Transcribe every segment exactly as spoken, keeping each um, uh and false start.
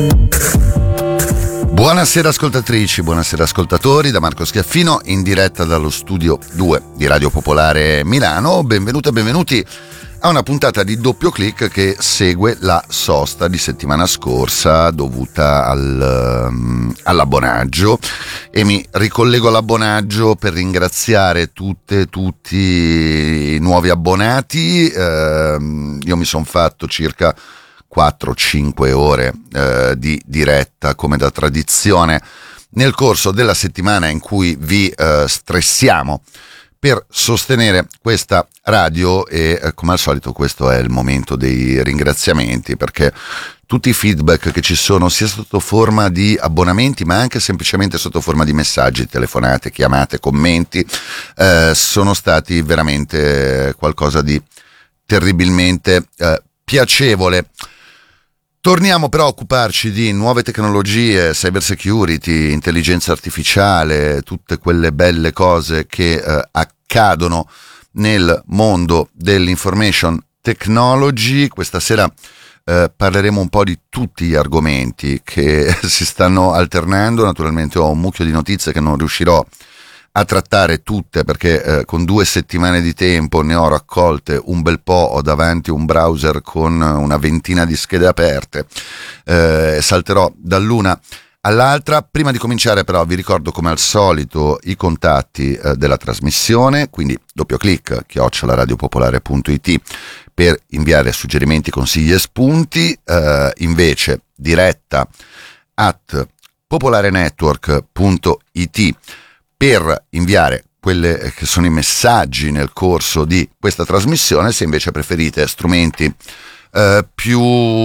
Buonasera ascoltatrici, buonasera ascoltatori, da Marco Schiaffino in diretta dallo studio due di Radio Popolare Milano. Benvenute e benvenuti a una puntata di Doppio Clic che segue la sosta di settimana scorsa dovuta al, um, all'abbonaggio, e mi ricollego all'abbonaggio per ringraziare tutte e tutti i nuovi abbonati. Eh, io mi sono fatto circa quattro cinque ore eh, di diretta come da tradizione nel corso della settimana in cui vi eh, stressiamo per sostenere questa radio, e eh, come al solito questo è il momento dei ringraziamenti, perché tutti i feedback che ci sono sia sotto forma di abbonamenti ma anche semplicemente sotto forma di messaggi, telefonate, chiamate, commenti eh, sono stati veramente qualcosa di terribilmente eh, piacevole. Torniamo però a occuparci di nuove tecnologie, cyber security, intelligenza artificiale, tutte quelle belle cose che eh, accadono nel mondo dell'information technology. Questa sera eh, parleremo un po' di tutti gli argomenti che si stanno alternando. Naturalmente ho un mucchio di notizie che non riuscirò a trattare tutte perché eh, con due settimane di tempo ne ho raccolte un bel po'. Ho davanti un browser con una ventina di schede aperte, eh, salterò dall'una all'altra. Prima di cominciare però vi ricordo come al solito i contatti eh, della trasmissione, quindi doppio clic chiocciola radiopopolare punto it per inviare suggerimenti, consigli e spunti, eh, invece diretta at popolarenetwork punto it per inviare quelle che sono i messaggi nel corso di questa trasmissione. Se invece preferite strumenti eh, più,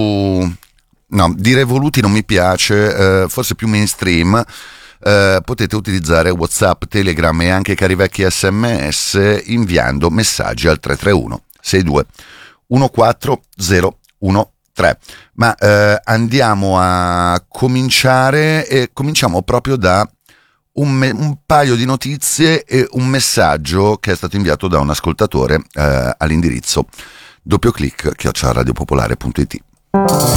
no, dire evoluti non mi piace, eh, forse più mainstream, eh, potete utilizzare WhatsApp, Telegram e anche cari vecchi sms inviando messaggi al tre tre uno sei due uno quattro zero uno tre. Ma eh, andiamo a cominciare, e cominciamo proprio da Un, me- un paio di notizie e un messaggio che è stato inviato da un ascoltatore eh, all'indirizzo doppio clic chiocciola radiopopolare punto it.